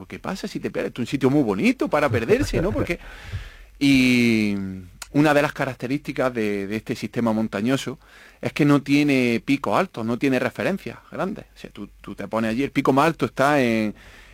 ¿qué pasa si te pierdes? Es un sitio muy bonito para perderse, ¿no? Porque... Y una de las características de este sistema montañoso es que no tiene picos altos, no tiene referencias grandes. O sea, tú te pones allí, el pico más alto está en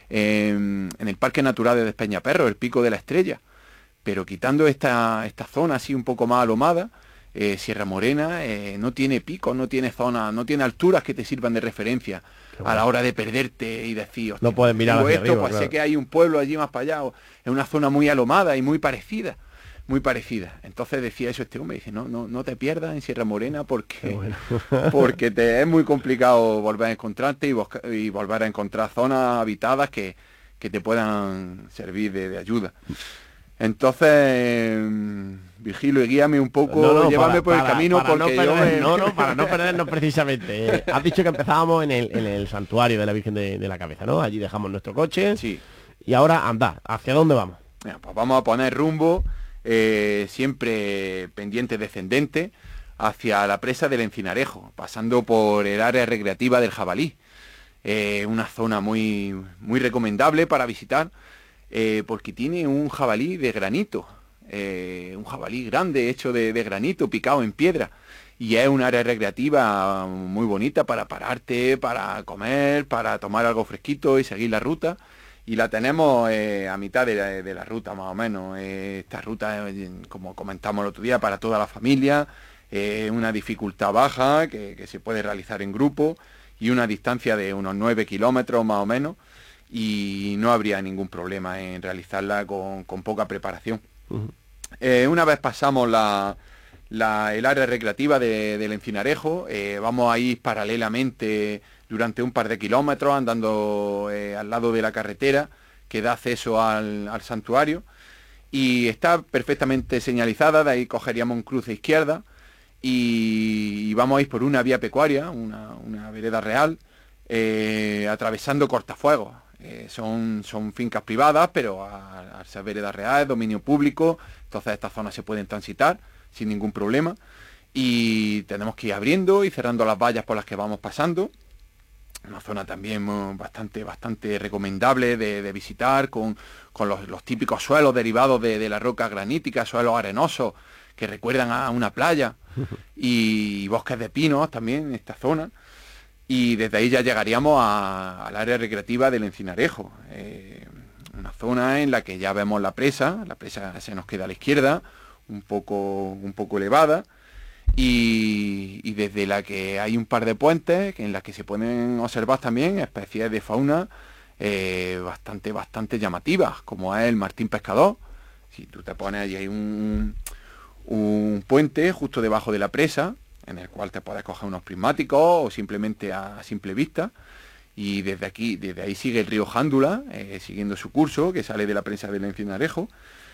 el Parque Natural de Despeñaperros, el Pico de la Estrella. Pero quitando esta zona así un poco más alomada, Sierra Morena no tiene picos, no tiene zonas, no tiene alturas que te sirvan de referencia a la hora de perderte y decir, no puedes mirar hacia esto, arriba, pues claro. sé que hay un pueblo allí más para allá, o es una zona muy alomada y muy parecida. Muy parecida. Entonces decía eso este hombre, dice, no te pierdas en Sierra Morena porque, porque es muy complicado volver a encontrarte y volver a encontrar zonas habitadas que te puedan servir de ayuda. Entonces, vigilo y guíame un poco, llévame por el camino porque para no perdernos precisamente. Has dicho que empezábamos en el santuario de la Virgen de la Cabeza, ¿no? Allí dejamos nuestro coche. Sí. Y ahora andar. ¿Hacia dónde vamos? Mira, pues vamos a poner rumbo, siempre pendiente descendente, hacia la presa del Encinarejo, pasando por el área recreativa del Jabalí. Una zona muy, muy recomendable para visitar, porque tiene un jabalí de granito, un jabalí grande hecho de granito, picado en piedra, y es un área recreativa muy bonita para pararte, para comer, para tomar algo fresquito y seguir la ruta. Y la tenemos a mitad de la ruta, más o menos. Esta ruta, como comentamos el otro día, para toda la familia, una dificultad baja que se puede realizar en grupo y una distancia de unos 9 kilómetros más o menos, y no habría ningún problema en realizarla con poca preparación. Una vez pasamos el área recreativa del Encinarejo, vamos a ir paralelamente durante un par de kilómetros andando al lado de la carretera que da acceso al santuario, y está perfectamente señalizada. De ahí cogeríamos un cruce izquierda y vamos a ir por una vía pecuaria, una vereda real, atravesando cortafuegos. Son fincas privadas, pero al ser vereda real, es dominio público, entonces estas zonas se pueden transitar sin ningún problema, y tenemos que ir abriendo y cerrando las vallas por las que vamos pasando. Una zona también bastante recomendable de visitar, con los típicos suelos derivados de la roca granítica, suelos arenosos que recuerdan a una playa, y bosques de pinos también en esta zona. Y desde ahí ya llegaríamos al área recreativa del Encinarejo, una zona en la que ya vemos la presa se nos queda a la izquierda, un poco elevada, y desde la que hay un par de puentes en las que se pueden observar también especies de fauna bastante llamativas, como es el martín pescador. Si tú te pones allí, hay un puente justo debajo de la presa, en el cual te puedes coger unos prismáticos o simplemente a simple vista, y desde ahí sigue el río Jándula, siguiendo su curso, que sale de la presa del Encinarejo,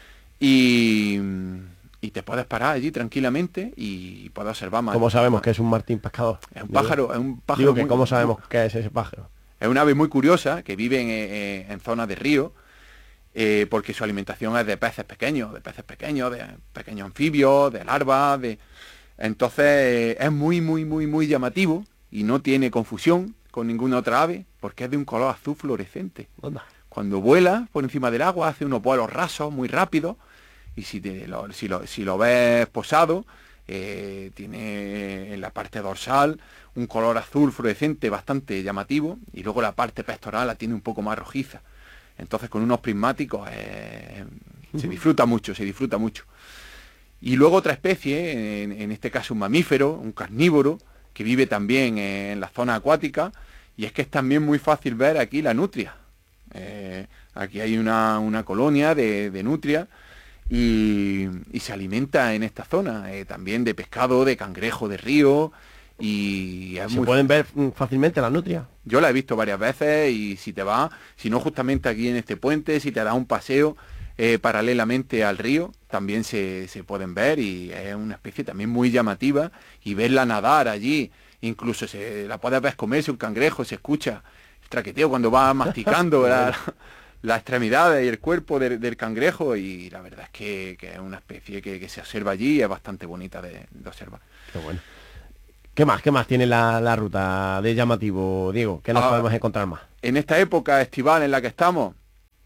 y te puedes parar allí tranquilamente y puedes observar más. ¿Cómo sabemos que es un martín pescador? Es un pájaro. Digo que ¿cómo sabemos qué es ese pájaro? Es un ave muy curiosa que vive en zonas de río, porque su alimentación es de peces pequeños, de pequeños anfibios, de larvas, entonces es muy llamativo y no tiene confusión con ninguna otra ave, porque es de un color azul fluorescente. ¿Dónde? Cuando vuela por encima del agua hace unos vuelos rasos muy rápidos, y si lo ves posado, tiene en la parte dorsal un color azul fluorescente bastante llamativo, y luego la parte pectoral la tiene un poco más rojiza. Entonces con unos prismáticos se disfruta mucho. Y luego otra especie, en este caso un mamífero, un carnívoro, que vive también en la zona acuática, y es que es también muy fácil ver aquí la nutria. Aquí hay una colonia de nutria, y se alimenta en esta zona también de pescado, de cangrejo de río, y ¿Se pueden ver fácilmente las nutrias? Yo la he visto varias veces, y si no justamente aquí en este puente, si te das un paseo paralelamente al río, también se pueden ver, y es una especie también muy llamativa, y verla nadar allí, incluso la puedes ver comerse un cangrejo, se escucha el traqueteo cuando va masticando las extremidades y el cuerpo del cangrejo, y la verdad es que es una especie que se observa allí y es bastante bonita de observar. Qué bueno. ¿Qué más tiene la ruta de llamativo, Diego? ¿Qué nos podemos encontrar más? En esta época estival en la que estamos,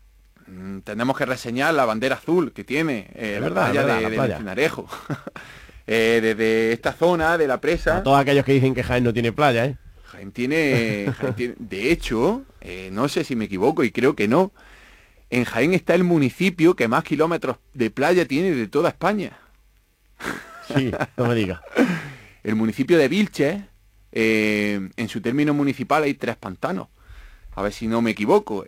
tenemos que reseñar la bandera azul que tiene la playa del Encinarejo. Desde esta zona de la presa... A todos aquellos que dicen que Jaén no tiene playa, ¿eh? Jaén tiene de hecho, no sé si me equivoco y creo que no, en Jaén está el municipio que más kilómetros de playa tiene de toda España. Sí, no me digas. El municipio de Vilches, en su término municipal hay 3 pantanos. A ver si no me equivoco.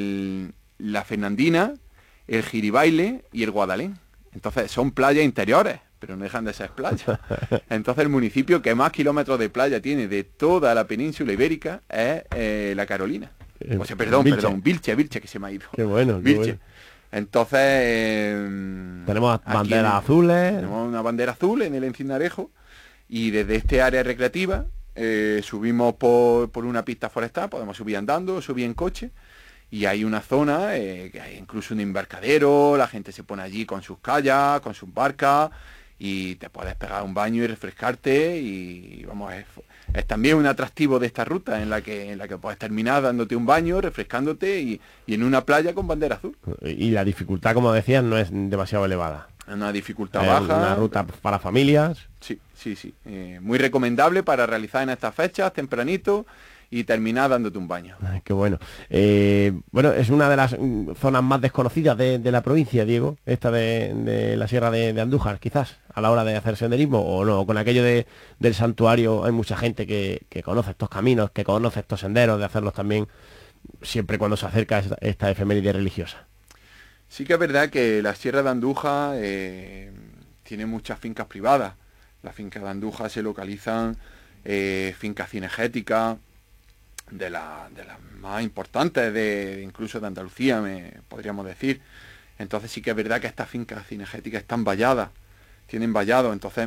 La Fernandina, el Giribaile y el Guadalén. Entonces son playas interiores, pero no dejan de ser playas. Entonces el municipio que más kilómetros de playa tiene de toda la península ibérica es La Carolina. O sea, perdón, Vilches, que se me ha ido. Qué bueno, Vilches. qué bueno. Entonces... tenemos banderas azules. Tenemos una bandera azul en el Encinarejo y desde este área recreativa subimos por una pista forestal, podemos subir andando, subir en coche y hay una zona que hay incluso un embarcadero, la gente se pone allí con sus kayaks, con sus barcas y te puedes pegar un baño y refrescarte y vamos, es también un atractivo de esta ruta en la que puedes terminar dándote un baño, refrescándote y en una playa con bandera azul. Y la dificultad, como decías, no es demasiado elevada. Una dificultad baja. Una ruta para familias. Sí. Muy recomendable para realizar en estas fechas, tempranito, y terminar dándote un baño. Ay, qué bueno. Bueno, es una de las zonas más desconocidas de la provincia, Diego, esta de la Sierra de Andújar, quizás, a la hora de hacer senderismo, o no, con aquello del santuario hay mucha gente que conoce estos caminos, que conoce estos senderos, de hacerlos también siempre cuando se acerca esta efeméride religiosa. Sí que es verdad que la Sierra de Andújar tiene muchas fincas privadas. Las fincas de Andújar se localizan fincas cinegéticas, de las más importantes incluso de Andalucía, podríamos decir. Entonces sí que es verdad que estas fincas cinegéticas están valladas, tienen vallado, entonces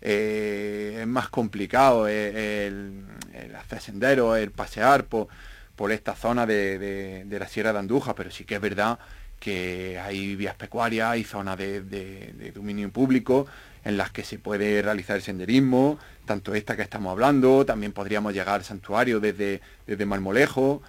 es más complicado el hacer senderos, el pasear por esta zona de la Sierra de Andújar, pero sí que es verdad que hay vías pecuarias, hay zonas de dominio público en las que se puede realizar el senderismo, tanto esta que estamos hablando, también podríamos llegar al santuario desde Marmolejo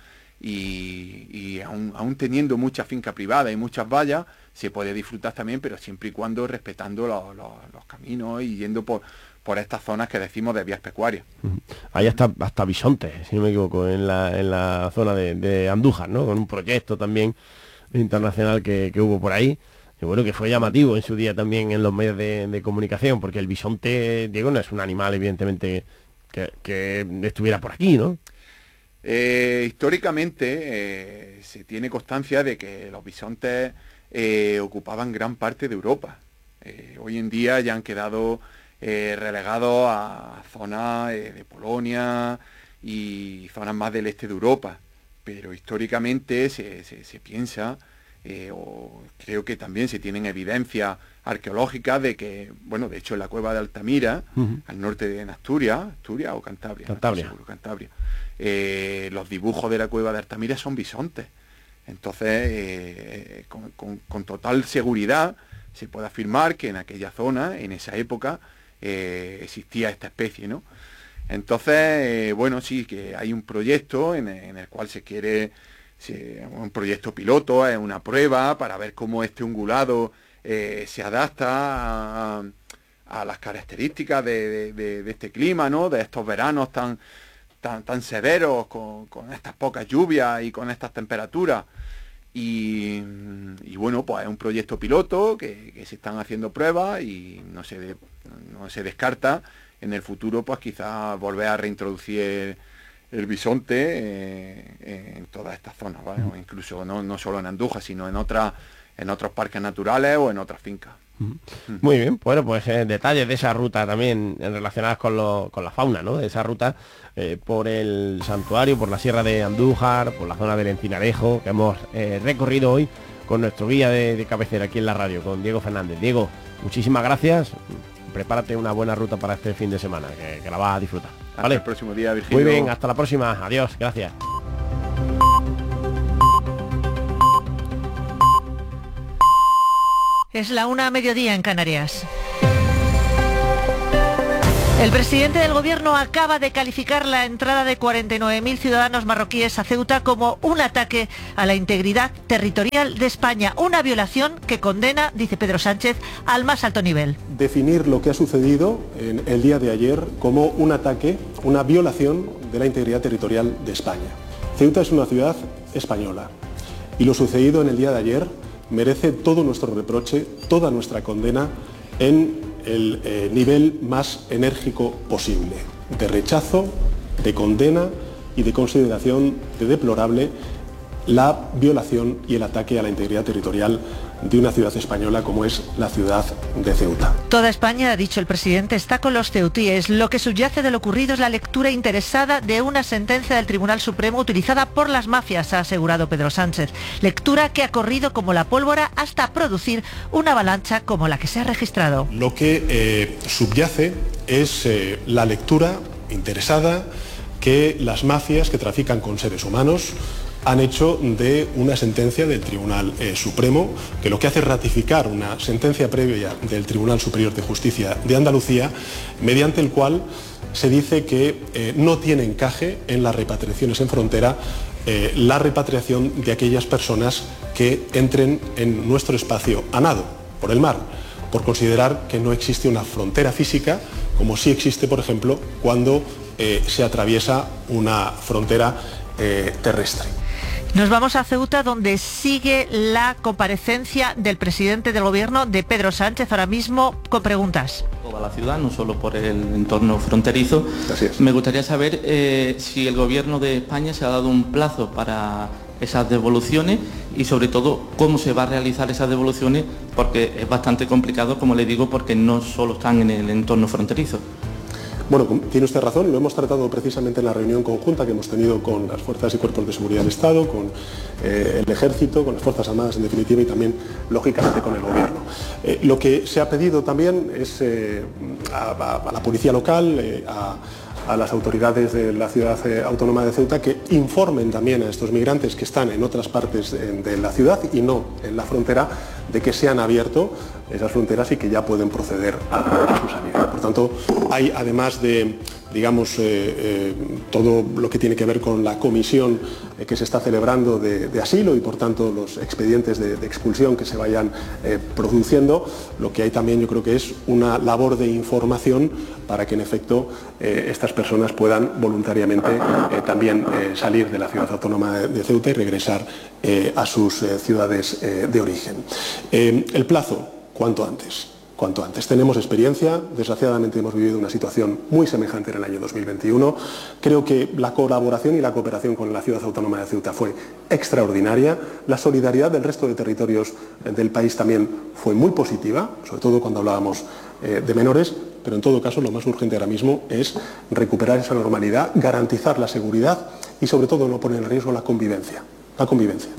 y aún teniendo mucha finca privada y muchas vallas, se puede disfrutar también, pero siempre y cuando respetando los caminos y yendo por estas zonas que decimos de vías pecuarias. Hay hasta bisontes, si no me equivoco, en la zona de Andújar, ¿no? Con un proyecto también internacional que hubo por ahí. Y bueno, que fue llamativo en su día también en los medios de comunicación, porque el bisonte, Diego, no es un animal, evidentemente, que estuviera por aquí, ¿no? Históricamente se tiene constancia de que los bisontes ocupaban gran parte de Europa. Hoy en día ya han quedado relegados a zonas de Polonia y zonas más del este de Europa. Pero históricamente se piensa... o creo que también se tienen evidencias arqueológicas de que, bueno, de hecho en la cueva de Altamira, al norte de Asturias o Cantabria, Cantabria, los dibujos de la cueva de Altamira son bisontes. Entonces, con total seguridad se puede afirmar que en aquella zona, en esa época, existía esta especie, ¿no? Entonces, bueno, sí, que hay un proyecto en el cual se quiere... un proyecto piloto, es una prueba para ver cómo este ungulado se adapta a las características de este clima, ¿no? De estos veranos tan severos, con estas pocas lluvias y con estas temperaturas. Y bueno, pues es un proyecto piloto que se están haciendo pruebas y no se descarta en el futuro, pues quizás volver a reintroducir el bisonte en todas estas zonas, ¿vale? O incluso no solo en Andújar, sino en otros parques naturales o en otras fincas. Muy bien, bueno, pues detalles de esa ruta también relacionadas con la fauna, ¿no? De esa ruta por el santuario, por la Sierra de Andújar, por la zona del Encinarejo, que hemos recorrido hoy con nuestro guía de cabecera aquí en la radio, con Diego Fernández. Diego, muchísimas gracias. Prepárate una buena ruta para este fin de semana, que la vas a disfrutar. Hasta ¿vale? el próximo día, Virgilio. Muy bien, hasta la próxima. Adiós, gracias. Es la 1:00 en Canarias. El presidente del gobierno acaba de calificar la entrada de 49.000 ciudadanos marroquíes a Ceuta como un ataque a la integridad territorial de España, una violación que condena, dice Pedro Sánchez, al más alto nivel. Definir lo que ha sucedido en el día de ayer como un ataque, una violación de la integridad territorial de España. Ceuta es una ciudad española y lo sucedido en el día de ayer merece todo nuestro reproche, toda nuestra condena en el nivel más enérgico posible, de rechazo, de condena y de consideración de deplorable la violación y el ataque a la integridad territorial de una ciudad española como es la ciudad de Ceuta. Toda España, ha dicho el presidente, está con los ceutíes. Lo que subyace de lo ocurrido es la lectura interesada de una sentencia del Tribunal Supremo utilizada por las mafias, ha asegurado Pedro Sánchez. Lectura que ha corrido como la pólvora hasta producir una avalancha como la que se ha registrado. Lo que subyace es la lectura interesada que las mafias que trafican con seres humanos han hecho de una sentencia del Tribunal Supremo, que lo que hace es ratificar una sentencia previa del Tribunal Superior de Justicia de Andalucía, mediante el cual se dice que no tiene encaje en las repatriaciones en frontera la repatriación de aquellas personas que entren en nuestro espacio a nado, por el mar, por considerar que no existe una frontera física, como sí existe, por ejemplo, cuando se atraviesa una frontera terrestre. Nos vamos a Ceuta, donde sigue la comparecencia del presidente del gobierno, de Pedro Sánchez, ahora mismo con preguntas. Toda la ciudad, no solo por el entorno fronterizo. Así es. Me gustaría saber si el gobierno de España se ha dado un plazo para esas devoluciones y sobre todo cómo se va a realizar esas devoluciones, porque es bastante complicado, como le digo, porque no solo están en el entorno fronterizo. Bueno, tiene usted razón, lo hemos tratado precisamente en la reunión conjunta que hemos tenido con las fuerzas y cuerpos de seguridad del Estado, con el Ejército, con las Fuerzas Armadas en definitiva y también, lógicamente, con el Gobierno. Lo que se ha pedido también es a la Policía Local, a las autoridades de la ciudad autónoma de Ceuta, que informen también a estos migrantes que están en otras partes de la ciudad y no en la frontera, de que se han abierto esas fronteras y que ya pueden proceder a su salida. Por tanto, hay, además de, digamos, todo lo que tiene que ver con la comisión que se está celebrando de asilo y, por tanto, los expedientes de expulsión que se vayan produciendo, lo que hay también, yo creo que es una labor de información para que, en efecto, estas personas puedan voluntariamente también salir de la ciudad autónoma de Ceuta y regresar a sus ciudades de origen. El plazo, cuanto antes. Cuanto antes. Tenemos experiencia, desgraciadamente hemos vivido una situación muy semejante en el año 2021. Creo que la colaboración y la cooperación con la ciudad autónoma de Ceuta fue extraordinaria. La solidaridad del resto de territorios del país también fue muy positiva, sobre todo cuando hablábamos de menores, pero en todo caso lo más urgente ahora mismo es recuperar esa normalidad, garantizar la seguridad y sobre todo no poner en riesgo la convivencia. La convivencia.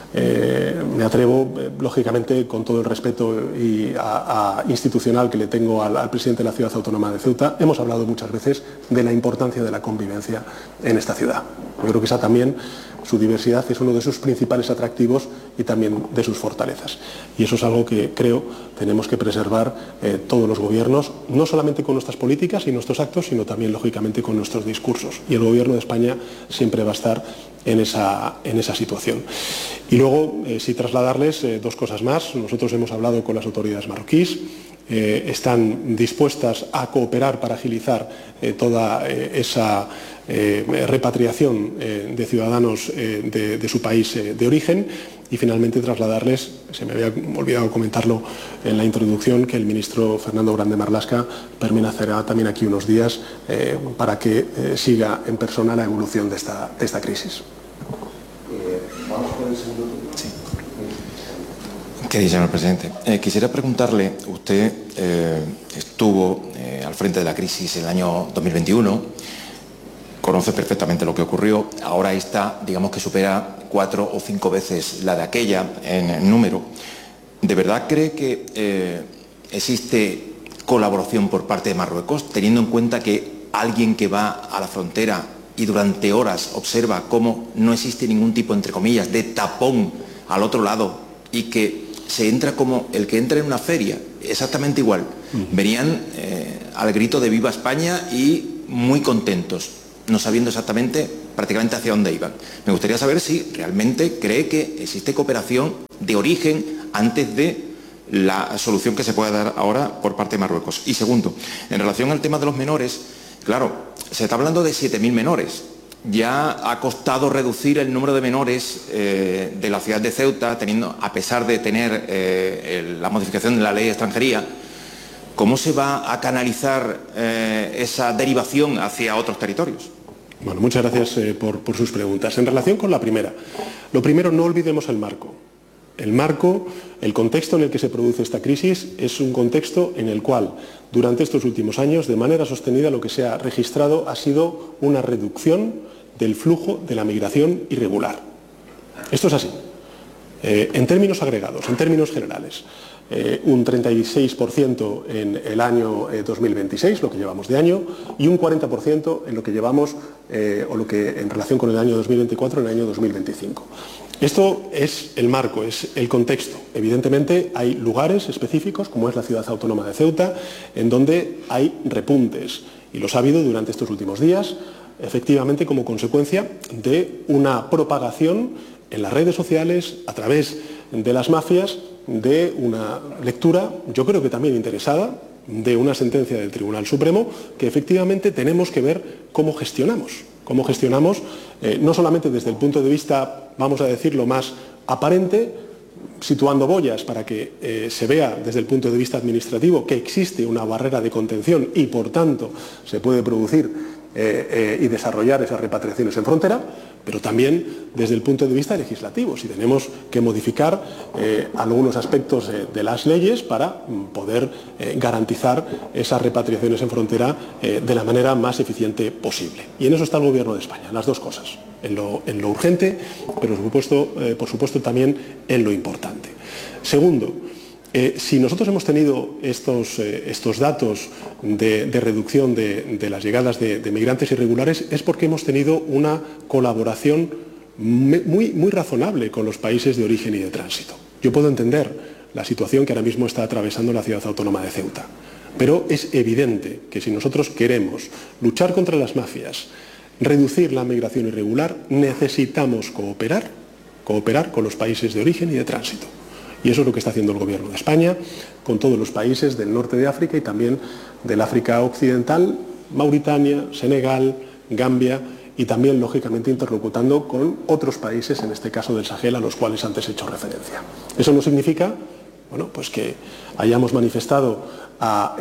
Me atrevo, lógicamente, con todo el respeto institucional que le tengo al presidente de la Ciudad Autónoma de Ceuta, hemos hablado muchas veces de la importancia de la convivencia en esta ciudad. Yo creo que esa también, su diversidad, es uno de sus principales atractivos y también de sus fortalezas. Y eso es algo que creo tenemos que preservar todos los gobiernos, no solamente con nuestras políticas y nuestros actos, sino también, lógicamente, con nuestros discursos. Y el Gobierno de España siempre va a estar en esa situación. Y luego, sí trasladarles dos cosas más. Nosotros hemos hablado con las autoridades marroquíes, están dispuestas a cooperar para agilizar toda esa repatriación de ciudadanos de su país de origen. Y finalmente trasladarles, se me había olvidado comentarlo en la introducción, que el ministro Fernando Grande Marlaska permanecerá también aquí unos días para que siga en persona la evolución de esta crisis. Vamos con el segundo turno. Sí. ¿Qué dice, señor presidente? Quisiera preguntarle, usted estuvo al frente de la crisis en el año 2021, conoce perfectamente lo que ocurrió, ahora está, digamos que supera 4 o 5 veces la de aquella en número. ¿De verdad cree que existe colaboración por parte de Marruecos, teniendo en cuenta que alguien que va a la frontera y durante horas observa cómo no existe ningún tipo, entre comillas, de tapón al otro lado y que se entra como el que entra en una feria, exactamente igual? Venían al grito de Viva España y muy contentos, no sabiendo exactamente prácticamente hacia dónde iban. Me gustaría saber si realmente cree que existe cooperación de origen antes de la solución que se pueda dar ahora por parte de Marruecos. Y segundo, en relación al tema de los menores, claro, se está hablando de 7.000 menores. Ya ha costado reducir el número de menores de la ciudad de Ceuta, a pesar de tener la modificación de la ley de extranjería. ¿Cómo se va a canalizar esa derivación hacia otros territorios? Bueno, muchas gracias por sus preguntas. En relación con la primera, lo primero, no olvidemos el marco. El marco, el contexto en el que se produce esta crisis es un contexto en el cual durante estos últimos años, de manera sostenida, lo que se ha registrado ha sido una reducción del flujo de la migración irregular. Esto es así. En términos agregados, en términos generales, un 36% en el año 2026, lo que llevamos de año, y un 40% en lo que llevamos, en relación con el año 2024, en el año 2025. Esto es el marco, es el contexto. Evidentemente hay lugares específicos, como es la ciudad autónoma de Ceuta, en donde hay repuntes, y los ha habido durante estos últimos días, efectivamente como consecuencia de una propagación en las redes sociales, a través de las mafias, de una lectura, yo creo que también interesada, de una sentencia del Tribunal Supremo, que efectivamente tenemos que ver cómo gestionamos. Cómo gestionamos, no solamente desde el punto de vista, vamos a decirlo, más aparente, situando boyas para que se vea desde el punto de vista administrativo que existe una barrera de contención y, por tanto, se puede producir y desarrollar esas repatriaciones en frontera, pero también desde el punto de vista legislativo, si tenemos que modificar algunos aspectos de las leyes para poder garantizar esas repatriaciones en frontera de la manera más eficiente posible. Y en eso está el Gobierno de España, las dos cosas, en lo urgente, pero por supuesto también en lo importante. Segundo, si nosotros hemos tenido estos datos de reducción de las llegadas de migrantes irregulares, es porque hemos tenido una colaboración muy razonable con los países de origen y de tránsito. Yo puedo entender la situación que ahora mismo está atravesando la ciudad autónoma de Ceuta, pero es evidente que si nosotros queremos luchar contra las mafias, reducir la migración irregular, necesitamos cooperar con los países de origen y de tránsito. Y eso es lo que está haciendo el Gobierno de España con todos los países del norte de África y también del África occidental, Mauritania, Senegal, Gambia, y también, lógicamente, interlocutando con otros países, en este caso del Sahel, a los cuales antes he hecho referencia. Eso no significa, bueno, pues que hayamos manifestado a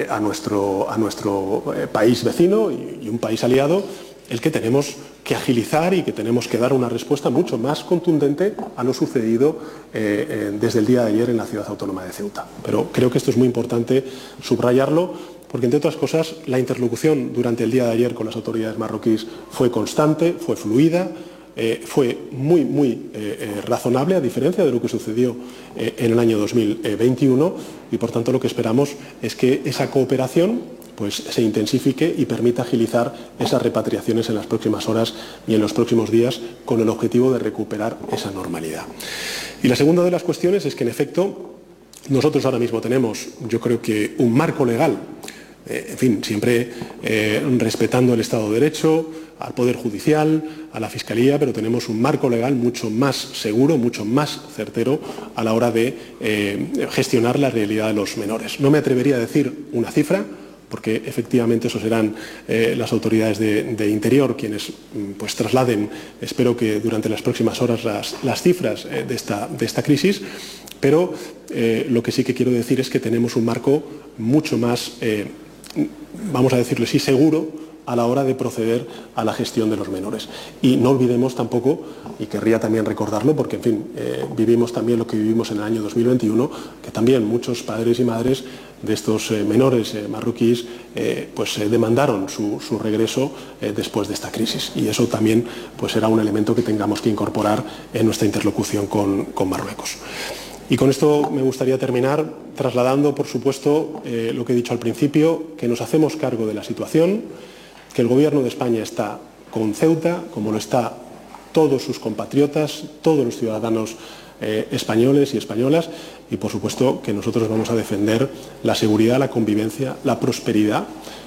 nuestro país vecino y un país aliado el que tenemos que agilizar y que tenemos que dar una respuesta mucho más contundente a lo sucedido desde el día de ayer en la ciudad autónoma de Ceuta. Pero creo que esto es muy importante subrayarlo, porque, entre otras cosas, la interlocución durante el día de ayer con las autoridades marroquíes fue constante, fue fluida, fue muy razonable, a diferencia de lo que sucedió en el año 2021, y por tanto lo que esperamos es que esa cooperación pues se intensifique y permita agilizar esas repatriaciones en las próximas horas y en los próximos días, con el objetivo de recuperar esa normalidad. Y la segunda de las cuestiones es que, en efecto, nosotros ahora mismo tenemos, yo creo que, un marco legal, en fin, siempre respetando el Estado de Derecho, al Poder Judicial, a la Fiscalía, pero tenemos un marco legal mucho más seguro, mucho más certero a la hora de gestionar la realidad de los menores. No me atrevería a decir una cifra, porque efectivamente eso serán las autoridades de Interior quienes pues trasladen, espero que durante las próximas horas, las cifras de esta crisis, pero lo que sí que quiero decir es que tenemos un marco mucho más, vamos a decirlo así, seguro a la hora de proceder a la gestión de los menores. Y no olvidemos tampoco, y querría también recordarlo, porque, en fin, vivimos también lo que vivimos en el año 2021, que también muchos padres y madres de estos menores marroquíes pues demandaron su regreso después de esta crisis. Y eso también pues será un elemento que tengamos que incorporar en nuestra interlocución con Marruecos. Y con esto me gustaría terminar trasladando, por supuesto, lo que he dicho al principio, que nos hacemos cargo de la situación, que el Gobierno de España está con Ceuta, como lo está todos sus compatriotas, todos los ciudadanos españoles y españolas, y por supuesto que nosotros vamos a defender la seguridad, la convivencia, la prosperidad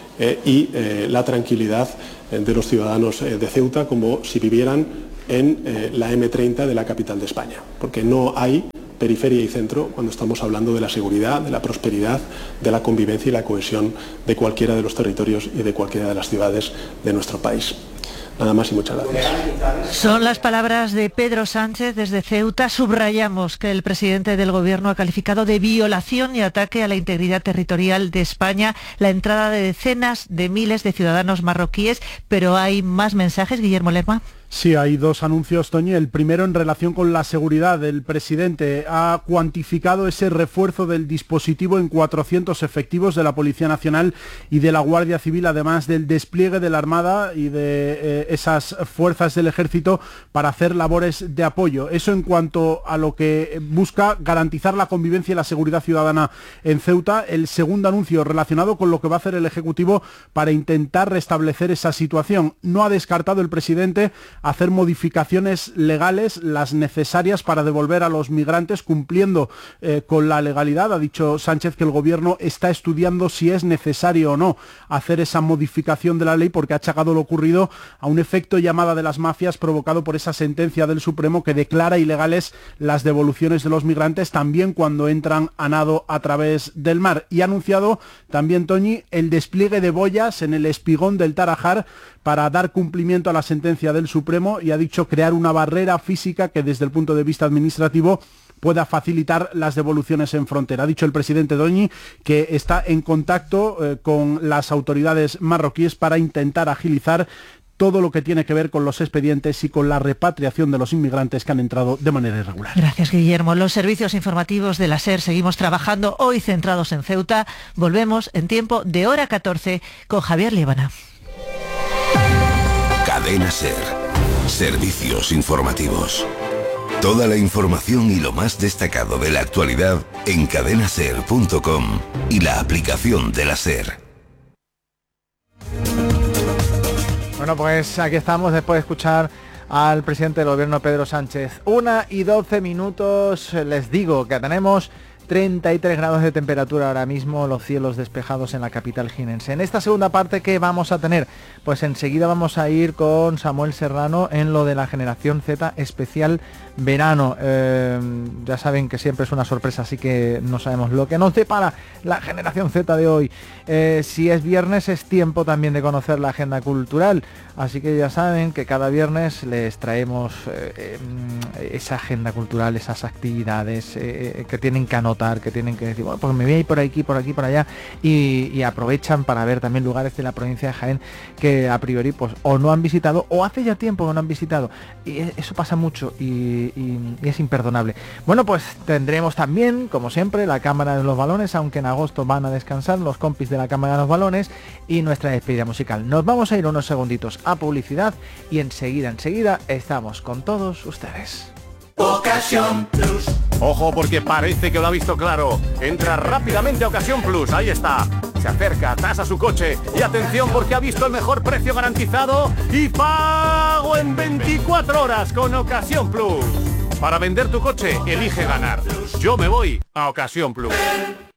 y la tranquilidad de los ciudadanos de Ceuta como si vivieran en la M30 de la capital de España, porque no hay periferia y centro cuando estamos hablando de la seguridad, de la prosperidad, de la convivencia y la cohesión de cualquiera de los territorios y de cualquiera de las ciudades de nuestro país. Nada más y muchas gracias. Son las palabras de Pedro Sánchez desde Ceuta. Subrayamos que el presidente del Gobierno ha calificado de violación y ataque a la integridad territorial de España la entrada de decenas de miles de ciudadanos marroquíes, pero hay más mensajes, Guillermo Lerma. Sí, hay dos anuncios, Toñi. El primero en relación con la seguridad. El presidente ha cuantificado ese refuerzo del dispositivo en 400 efectivos de la Policía Nacional y de la Guardia Civil, además del despliegue de la Armada y de esas fuerzas del Ejército para hacer labores de apoyo. Eso en cuanto a lo que busca garantizar la convivencia y la seguridad ciudadana en Ceuta. El segundo anuncio relacionado con lo que va a hacer el Ejecutivo para intentar restablecer esa situación. No ha descartado el presidente hacer modificaciones legales, las necesarias para devolver a los migrantes cumpliendo con la legalidad. Ha dicho Sánchez que el Gobierno está estudiando si es necesario o no hacer esa modificación de la ley, porque ha achacado lo ocurrido a un efecto llamada de las mafias provocado por esa sentencia del Supremo que declara ilegales las devoluciones de los migrantes también cuando entran a nado a través del mar. Y ha anunciado también, Toñi, el despliegue de boyas en el espigón del Tarajal para dar cumplimiento a la sentencia del Supremo, y ha dicho crear una barrera física que desde el punto de vista administrativo pueda facilitar las devoluciones en frontera. Ha dicho el presidente Doñi que está en contacto con las autoridades marroquíes para intentar agilizar todo lo que tiene que ver con los expedientes y con la repatriación de los inmigrantes que han entrado de manera irregular. Gracias, Guillermo. Los servicios informativos de la SER seguimos trabajando, hoy centrados en Ceuta. Volvemos en tiempo de hora 14 con Javier Líbana. Cadena SER. Servicios informativos. Toda la información y lo más destacado de la actualidad en cadenaser.com y la aplicación de la SER. Bueno, pues aquí estamos después de escuchar al presidente del Gobierno, Pedro Sánchez. 1:12, les digo que tenemos 33 grados de temperatura ahora mismo, los cielos despejados en la capital jienense. En esta segunda parte, ¿qué vamos a tener? Pues enseguida vamos a ir con Samuel Serrano en lo de la Generación Z especial verano. Ya saben que siempre es una sorpresa, así que no sabemos lo que nos depara la Generación Z de hoy. Si es viernes, es tiempo también de conocer la agenda cultural, así que ya saben que cada viernes les traemos esa agenda cultural, esas actividades que tienen que anotar, que tienen que decir, bueno, pues me voy a ir por aquí, por allá, y aprovechan para ver también lugares de la provincia de Jaén que a priori pues o no han visitado o hace ya tiempo que no han visitado, y eso pasa mucho y es imperdonable. Bueno, pues tendremos también, como siempre, la Cámara de los Balones, aunque en agosto van a descansar los compis de la Cámara de los Balones, y nuestra despedida musical. Nos vamos a ir unos segunditos a publicidad y enseguida estamos con todos ustedes. Ocasión Plus. Ojo, porque parece que lo ha visto claro. Entra rápidamente a Ocasión Plus, ahí está. Se acerca, tasa su coche y atención porque ha visto el mejor precio garantizado y pago en 24 horas con Ocasión Plus. Para vender tu coche, elige ganar. Yo me voy a Ocasión Plus.